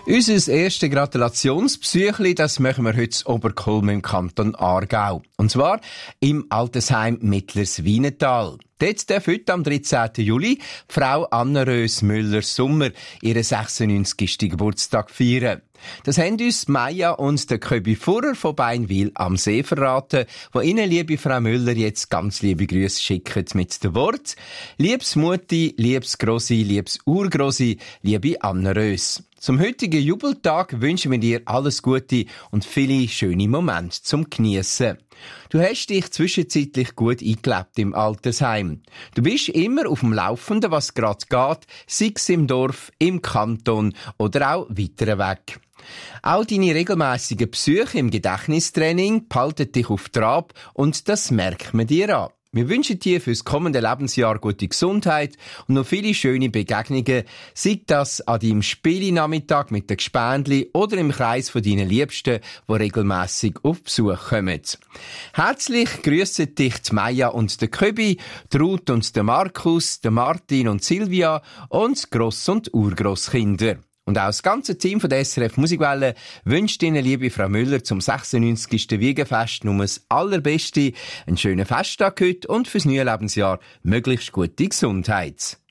Unser erstes Gratulationsbüchli, das machen wir heute in Oberkulm im Kanton Aargau. Und zwar im Altersheim Mittlers Wienetal. Dort darf heute am 13. Juli Frau Anna-Rös Müller-Sommer ihren 96. Geburtstag feiern. Das haben uns Maja und der Köbi Furrer von Beinwil am See verraten, wo Ihnen, liebe Frau Müller, jetzt ganz liebe Grüße schicken mit dem Wort: Liebes Mutti, liebes Grossi, liebes Urgrossi, liebe Anna-Rös. Zum heutigen Jubeltag wünschen wir dir alles Gute und viele schöne Momente zum Geniessen. Du hast dich zwischenzeitlich gut eingelebt im Altersheim. Du bist immer auf dem Laufenden, was gerade geht, sei es im Dorf, im Kanton oder auch weiter weg. Auch deine regelmässigen Besuche im Gedächtnistraining behalten dich auf Trab und das merkt man dir an. Wir wünschen dir fürs kommende Lebensjahr gute Gesundheit und noch viele schöne Begegnungen, sei das an deinem Spielinachmittag mit den Gespendli oder im Kreis von deinen Liebsten, die regelmässig auf Besuch kommen. Herzlich grüssen dich die Maja und der Köbi, die Ruth und der Markus, der Martin und Silvia und Gross- und Urgrosskinder. Und auch das ganze Team von der SRF Musikwelle wünscht Ihnen, liebe Frau Müller, zum 96. Wiegenfest nur das Allerbeste, einen schönen Festtag heute und fürs neue Lebensjahr möglichst gute Gesundheit.